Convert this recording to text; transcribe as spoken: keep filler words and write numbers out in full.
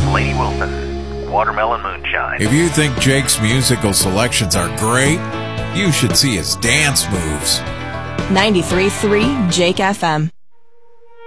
Lady Wilson, Watermelon Moonshine. If you think Jake's musical selections are great, you should see his dance moves. ninety-three point three Jake F M.